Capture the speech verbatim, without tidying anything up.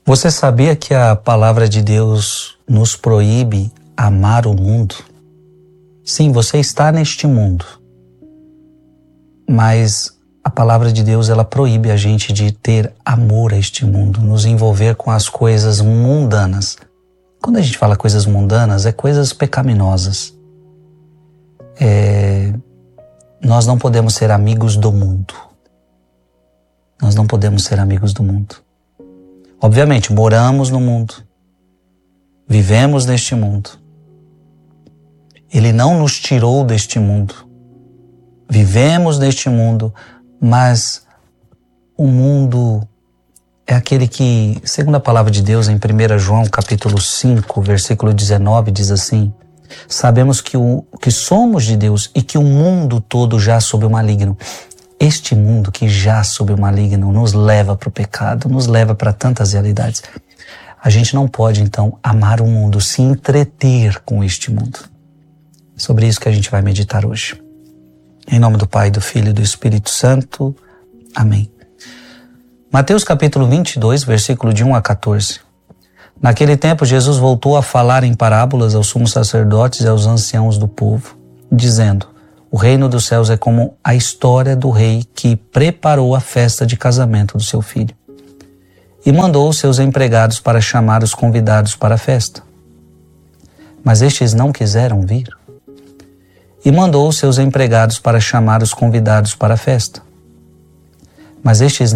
Você sabia que a palavra de Deus nos proíbe amar o mundo? Sim, você está neste mundo, mas a palavra de Deus ela proíbe a gente de ter amor a este mundo, nos envolver com as coisas mundanas. Quando a gente fala coisas mundanas, é coisas pecaminosas. É... Nós não podemos ser amigos do mundo. Nós não podemos ser amigos do mundo. Obviamente, moramos no mundo, vivemos neste mundo. Ele não nos tirou deste mundo. Vivemos neste mundo, mas o mundo é aquele que, segundo a palavra de Deus, em primeiro João capítulo cinco, versículo dezenove, diz assim: sabemos que, o, que somos de Deus e que o mundo todo jaz sob o maligno. Este mundo que jaz sob o maligno nos leva para o pecado, nos leva para tantas realidades. A gente não pode, então, amar o mundo, se entreter com este mundo. Sobre isso que a gente vai meditar hoje. Em nome do Pai, do Filho e do Espírito Santo. Amém. Mateus capítulo vinte e dois, versículo de um a quatorze. Naquele tempo, Jesus voltou a falar em parábolas aos sumos sacerdotes e aos anciãos do povo, dizendo: o reino dos céus é como a história do rei que preparou a festa de casamento do seu filho e mandou os seus empregados para chamar os convidados para a festa. Mas estes não quiseram vir. E mandou os seus empregados para chamar os convidados para a festa. Mas estes